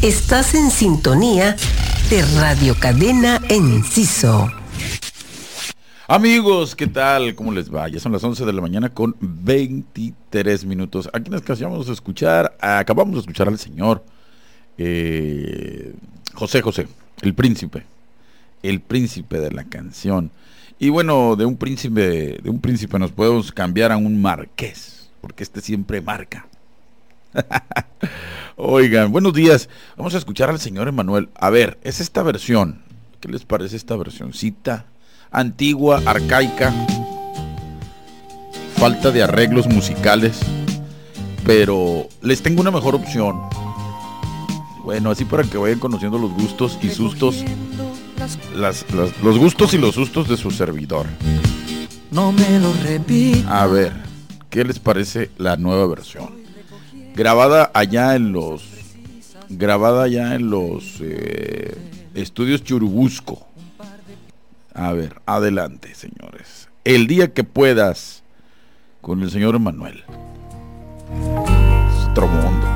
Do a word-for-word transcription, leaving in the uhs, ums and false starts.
Estás en sintonía de Radio Cadena Enciso. Amigos, ¿qué tal? ¿Cómo les va? Ya son las once de la mañana con veintitrés minutos. A quienes acabamos de escuchar, acabamos de escuchar al señor eh, José José, el príncipe, el príncipe de la canción. Y bueno, de un príncipe, de un príncipe nos podemos cambiar a un marqués, porque este siempre marca. Oigan, buenos días. Vamos a escuchar al señor Emanuel. A ver, es esta versión. ¿Qué les parece esta versioncita? Antigua, arcaica, falta de arreglos musicales, pero les tengo una mejor opción. Bueno, así para que vayan conociendo los gustos y sustos, las, las, los gustos y los sustos de su servidor. No me lo repito. A ver, ¿qué les parece la nueva versión? Grabada allá en los, grabada allá en los eh, estudios Churubusco. A ver, adelante, señores. El día que puedas, con el señor Emanuel. Es otro mundo.